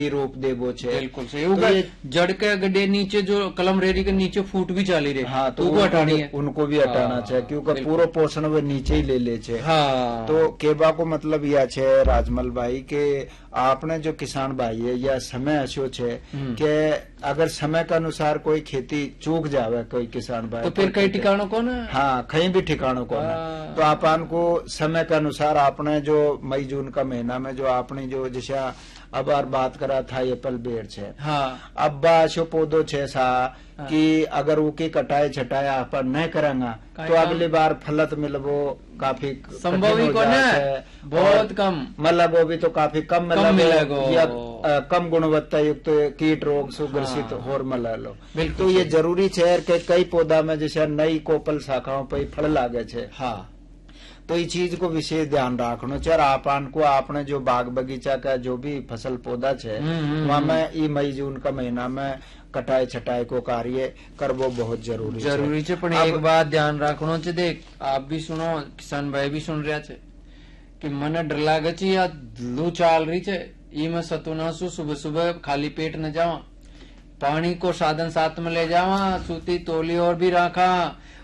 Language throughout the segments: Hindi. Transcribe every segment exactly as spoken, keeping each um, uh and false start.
रोप देवो छे। बिल्कुल सही होगा। तो जड़ के गड्ढे नीचे जो कलम रेरी के नीचे फूट भी चाली रहे, हाँ, तो उनको हटानी है, उनको भी हटाना हाँ, चाहिए क्योंकि पूरा पोषण वे नीचे ही ले ले छे। हाँ। तो केबा को मतलब यह छे राजमल भाई के आपने जो किसान भाई है या समय ऐसो छे कि अगर समय के अनुसार कोई खेती चूक जावे कोई किसान भाई, तो फिर कई ठिकानों को ना, हाँ कहीं भी ठिकानों को ना, तो अपन को समय के अनुसार आपने जो मई जून का महीना में जो आपने जो जैसे अब बार बात करा था एप्पल बेर छे, हाँ, अब बाशो पौधो छे सा हाँ, कि अगर उकी कटाई छटाई अपन नहीं करेंगा तो अगली बार फलत मिलबो काफी संभव ही को ना, बहुत कम मतलब वो भी तो काफी कम मिलेगा या आ, कम गुणवत्ता युक्त तो कीट रोग से ग्रसित हाँ, होर मिला लो। तो ये जरूरी है कि कई पौधा में जैसे नई कोपल शाखाओं पर फल लागे छे, हाँ, तो ये चीज को विशेष ध्यान रखना चाहिए। आपन को आपने जो बाग बगीचा का जो भी फसल पौधा छे वहाँ में ये मई जून का महीना में कटाई छटाई को कार्य करवो बहुत जरूरी जरूरी है। पर एक बात ध्यान रखना चाहिए, देख आप भी सुनो, किसान भाई भी सुन रहा है कि मन डर लागे छे या लू चाल रही है, ई मैं सतुना सु सुबह सुबह खाली पेट न जावा, पानी को साधन साथ में ले जावा, सूती तोली और भी रखा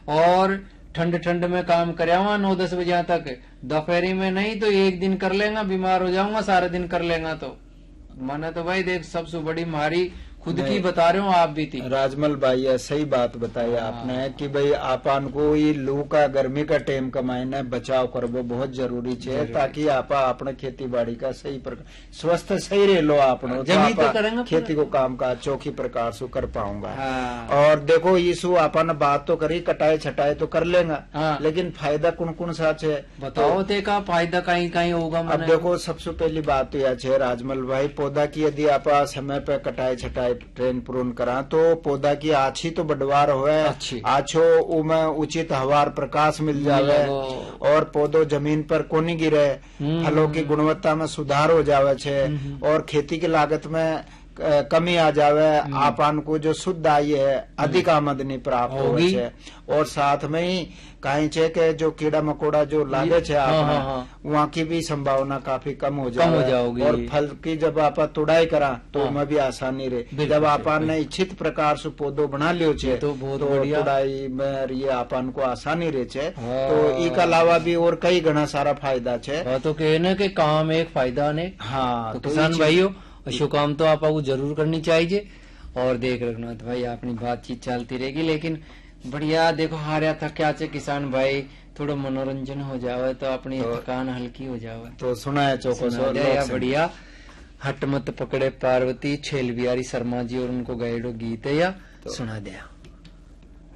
और ठंड ठंड में काम करावा नौ दस बजे तक, दोपहरी में नहीं तो एक दिन कर लेगा, बीमार हो जाऊंगा सारे दिन कर लेगा। तो मैंने तो भाई देख सबसे बड़ी मारी खुद की बता रहे हो, आप भी थी राजमल भाई, सही बात बताई आपने कि भाई आपन को ये लू का गर्मी का टाइम का मायने बचाव करवो बहुत जरूरी है, ताकि आप अपने खेती बाड़ी का सही प्रकार स्वस्थ सही रह लो, आपने जमी तो करेंगे खेती को काम का चौकी प्रकार से कर पाऊंगा। और देखो यीशु अपन बात तो करी कटाई छटाई तो कर लेगा, लेकिन फायदा कौन कौन सा है बताओ, देखा फायदा कहीं कहीं होगा। अब देखो सबसे पहली बात तो यह है राजमल भाई, पौधा की यदि आप समय पे कटाई छटाई ट्रेन पूर्ण करा तो पौधा की आछी तो बढ़वार होए, आछो उमे उचित हवार प्रकाश मिल जावे और पौधो जमीन पर कोनी गिरे, फलों की गुणवत्ता में सुधार हो जावे छे और खेती की लागत में कमी आ जावे, आपन को जो शुद्ध आय है अधिक आमदनी प्राप्त होगी और साथ में ही कहीं छे के जो कीड़ा मकोड़ा जो लागे छे आपने वहाँ की भी संभावना काफी कम हो जाएगी और फल की जब आप तुड़ाई करा तो हाँ, में भी आसानी रहे। जब आपन ने इच्छित प्रकार से पौधो बना लियो छे तो, तो तुड़ाई में ये आपन को आसानी रहे छे। तो इसके अलावा भी और कई घना सारा फायदा छे, तो कहने के काम एक फायदा ने। हाँ, किसान भाइयों अशो काम तो आप जरूर करनी चाहिए और देख रखना तो भाई अपनी बातचीत चलती रहेगी, लेकिन बढ़िया देखो हार्या था क्या चे किसान भाई, थोड़ा मनोरंजन हो जावे तो अपनी तो, थकान हल्की हो जावे। तो सुना है चौको सो बढ़िया हट मत पकड़े पार्वती, छेल बिहारी शर्मा जी और उनको गाइडो गीत है या तो, सुना दिया।